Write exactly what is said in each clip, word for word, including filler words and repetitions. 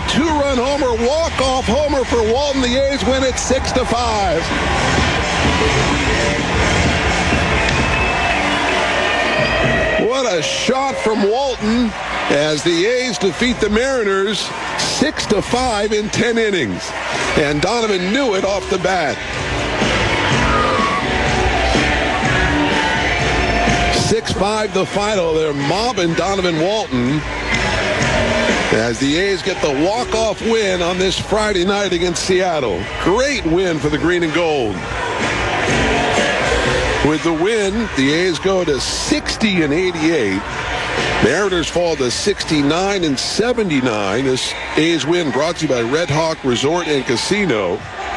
two-run homer, walk-off homer for Walton. The A's win it six to five. What a shot from Walton as the A's defeat the Mariners six to five in ten innings. And Donovan knew it off the bat. six five the final. They're mobbing Donovan Walton as the A's get the walk-off win on this Friday night against Seattle. Great win for the green and gold. With the win, the A's go to sixty and eighty-eight. Mariners fall to sixty-nine and seventy-nine. This A's win brought to you by Red Hawk Resort and Casino.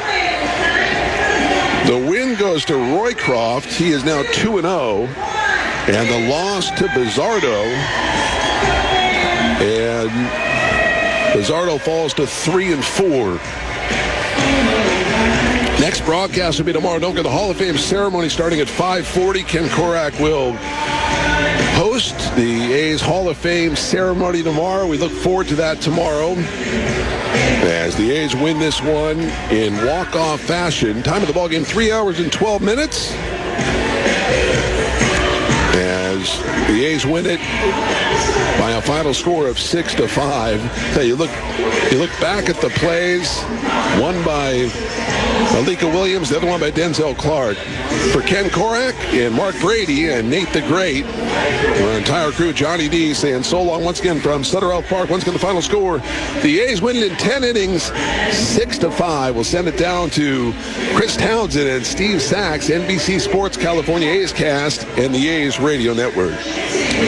The win goes to Roycroft. He is now two and oh. And the loss to Bizzardo. And Bizzardo falls to three and four. Next broadcast will be tomorrow. Don't forget the Hall of Fame ceremony starting at five forty. Ken Korak will host the A's Hall of Fame ceremony tomorrow. We look forward to that tomorrow as the A's win this one in walk-off fashion. Time of the ball game, three hours and twelve minutes. As the A's win it by a final score of six to five. Hey, you look, you look back at the plays, one by Alika Williams, the other one by Denzel Clark. For Ken Korak and Mark Brady and Nate the Great, our entire crew, Johnny D, saying so long once again from Sutter Elk Park. Once again, the final score: the A's win it in ten innings, six to five. We'll send it down to Chris Townsend and Steve Sachs, N B C Sports California A's Cast and the A's Radio Network.